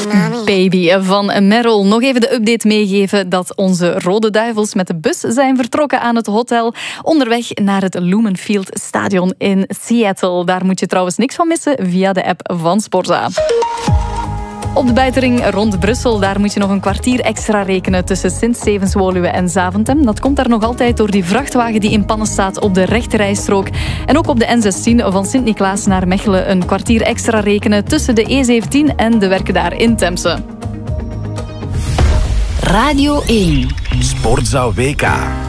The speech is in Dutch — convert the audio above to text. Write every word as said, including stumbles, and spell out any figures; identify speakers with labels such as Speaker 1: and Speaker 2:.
Speaker 1: Baby van Merrill. Nog even de update meegeven dat onze Rode Duivels met de bus zijn vertrokken aan het hotel. Onderweg naar het Lumenfield Stadion in Seattle. Daar moet je trouwens niks van missen via de app van Sporza. Op de buitenring rond Brussel, daar moet je nog een kwartier extra rekenen tussen Sint-Stevens-Woluwe en Zaventem. Dat komt daar nog altijd door die vrachtwagen die in pannen staat op de rechterrijstrook. En ook op de N zestien van Sint-Niklaas naar Mechelen een kwartier extra rekenen tussen de E zeventien en de werken daar in Temse.
Speaker 2: Radio één.
Speaker 3: Sportza W K.